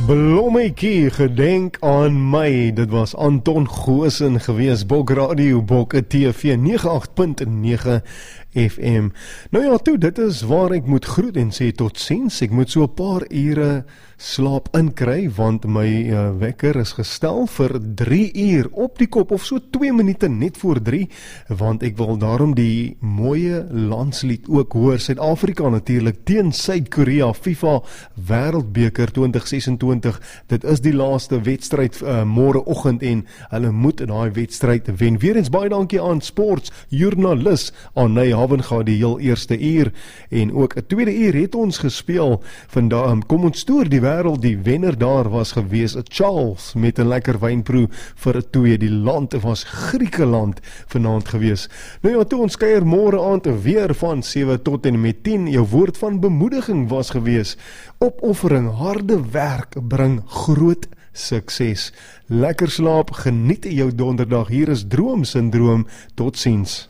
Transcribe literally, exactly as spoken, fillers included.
Blommetjie, gedenk aan my. Dit was Anton Goosen gewees, Bok Radio, Bok T V nege agt punt nege F M. Nou ja, toe, dit is waar ek moet groet en sê tot sins. Ek moet so 'n paar ure slaap inkry, want my uh, wekker is gestel vir drie uur op die kop, of so twee minute net voor drie, want ek wil daarom die mooie landslied ook hoor. Suid-Afrika natuurlik teen Suid-Korea, FIFA Wêreldbeker twintig ses en twintig. Dit is die laaste wedstryd uh, môreoggend en hulle moet daai wedstryd wen. Weer eens baie dankie aan sportsjoernalis Anay Havenga die heel eerste uur, en ook 'n tweede uur het ons gespeel. Vandag kom ons stoor die wêreld, die wenner daar was gewees, Charles met 'n lekker wynproe vir 'n twee. Die land was Griekeland vanaand gewees. Nou ja, toe ons kuier môre aand weer van sewe tot en met tien. Jou woord van bemoediging was gewees: opoffering, harde werk bring groot sukses. Lekker slaap, geniet jou donderdag. Hier is Droom Syndroom. Totsiens.